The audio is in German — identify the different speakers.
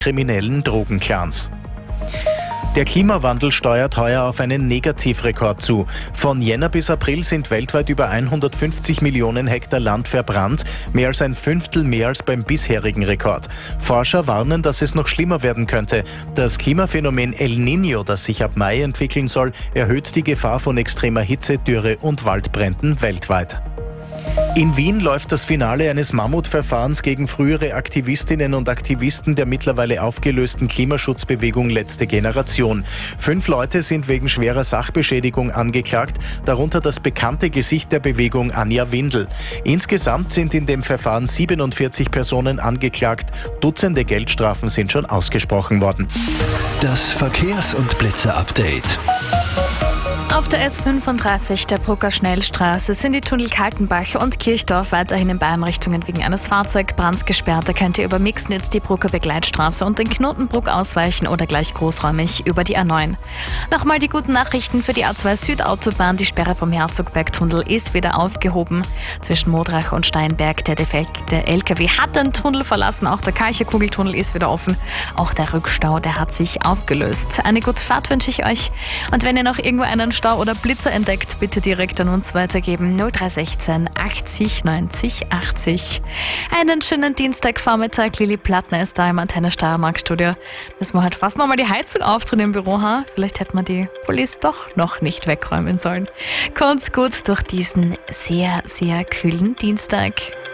Speaker 1: kriminellen Drogenclans. Der Klimawandel steuert heuer auf einen Negativrekord zu. Von Jänner bis April sind weltweit über 150 Millionen Hektar Land verbrannt, mehr als ein Fünftel mehr als beim bisherigen Rekord. Forscher warnen, dass es noch schlimmer werden könnte. Das Klimaphänomen El Niño, das sich ab Mai entwickeln soll, erhöht die Gefahr von extremer Hitze, Dürre und Waldbränden weltweit. In Wien läuft das Finale eines Mammutverfahrens gegen frühere Aktivistinnen und Aktivisten der mittlerweile aufgelösten Klimaschutzbewegung Letzte Generation. 5 Leute sind wegen schwerer Sachbeschädigung angeklagt, darunter das bekannte Gesicht der Bewegung Anja Windel. Insgesamt sind in dem Verfahren 47 Personen angeklagt. Dutzende Geldstrafen sind schon ausgesprochen worden.
Speaker 2: Das Verkehrs- und Blitzer-Update.
Speaker 3: Auf der S35 der Brucker Schnellstraße sind die Tunnel Kaltenbach und Kirchdorf weiterhin in beiden Richtungen wegen eines Fahrzeugbrands gesperrt. Da könnt ihr über Mixnitz die Brucker Begleitstraße und den Knotenbruck ausweichen oder gleich großräumig über die A9. Nochmal die guten Nachrichten für die A2 Südautobahn. Die Sperre vom Herzogbergtunnel ist wieder aufgehoben. Zwischen Modrach und Steinberg, der defekte LKW hat den Tunnel verlassen. Auch der Kalcher-Kugeltunnel ist wieder offen. Auch der Rückstau, der hat sich aufgelöst. Eine gute Fahrt wünsche ich euch. Und wenn ihr noch irgendwo einen Stau oder Blitzer entdeckt, bitte direkt an uns weitergeben. 0316 80 90 80. Einen schönen Dienstagvormittag. Lili Plattner ist da im Antenne Steiermark Studio. Müssen wir halt fast nochmal die Heizung aufdrehen im Büro, ha? Vielleicht hätte man die Police doch noch nicht wegräumen sollen. Kommt's gut durch diesen sehr, sehr kühlen Dienstag.